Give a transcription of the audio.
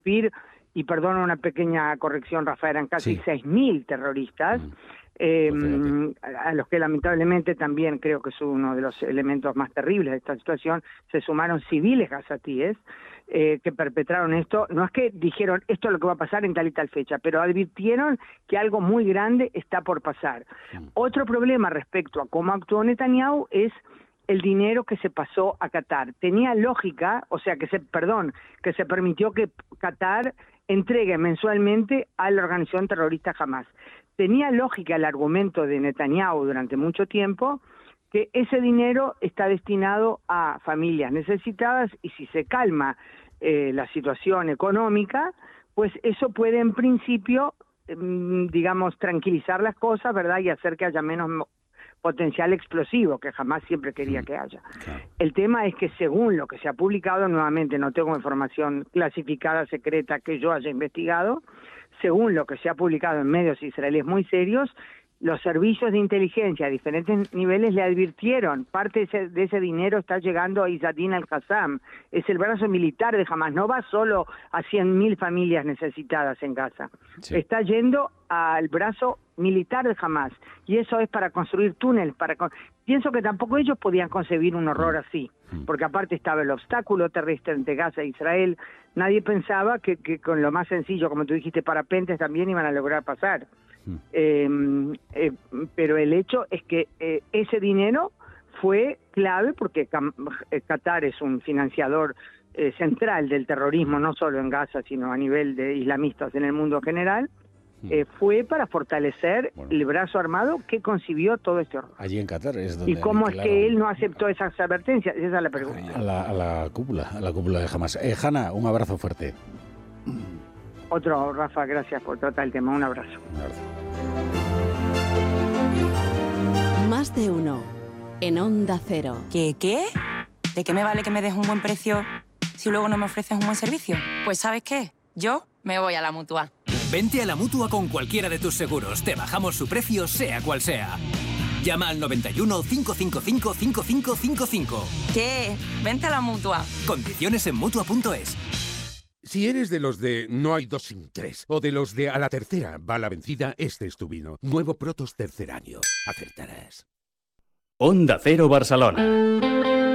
FIR, y perdona una pequeña corrección, Rafa, eran casi 6.000 terroristas, a los que lamentablemente también creo que es uno de los elementos más terribles de esta situación, se sumaron civiles gazatíes que perpetraron esto. No es que dijeron esto es lo que va a pasar en tal y tal fecha, pero advirtieron que algo muy grande está por pasar. Otro problema respecto a cómo actuó Netanyahu es el dinero que se pasó a Qatar. Tenía lógica, o sea, que se permitió que Qatar entregue mensualmente a la organización terrorista Hamas. Tenía lógica el argumento de Netanyahu durante mucho tiempo que ese dinero está destinado a familias necesitadas y si se calma la situación económica, pues eso puede en principio, digamos, tranquilizar las cosas, ¿verdad? Y hacer que haya menos potencial explosivo, que jamás siempre quería que haya. Claro. El tema es que según lo que se ha publicado, nuevamente no tengo información clasificada, secreta, que yo haya investigado, según lo que se ha publicado en medios israelíes muy serios, los servicios de inteligencia a diferentes niveles le advirtieron, parte de ese dinero está llegando a Izzadin al-Qassam, es el brazo militar de Hamas, no va solo a 100.000 familias necesitadas en Gaza, está yendo al brazo militar de Hamas, y eso es para construir túneles, pienso que tampoco ellos podían concebir un horror así, porque aparte estaba el obstáculo terrestre entre Gaza e Israel, nadie pensaba que con lo más sencillo, como tú dijiste, parapentes también iban a lograr pasar. Pero el hecho es que ese dinero fue clave porque Qatar es un financiador central del terrorismo, no solo en Gaza, sino a nivel de islamistas en el mundo en general. Fue para fortalecer el brazo armado que concibió todo este horror. Allí en Qatar es donde... ¿Y cómo es que él no aceptó esas advertencias? Esa es la pregunta. A la cúpula de Hamas. Hanna, un abrazo fuerte. Otro, Rafa, gracias por tratar el tema. Un abrazo. Más de uno en Onda Cero. ¿Qué? ¿De qué me vale que me des un buen precio si luego no me ofreces un buen servicio? Pues ¿sabes qué? Yo me voy a la Mutua. Vente a la Mutua con cualquiera de tus seguros. Te bajamos su precio, sea cual sea. Llama al 91 555 5555. ¿Qué? Vente a la Mutua. Condiciones en Mutua.es. Si eres de los de no hay dos sin tres, o de los de a la tercera va la vencida, este es tu vino. Nuevo Protos tercer año. Acertarás. Onda Cero Barcelona.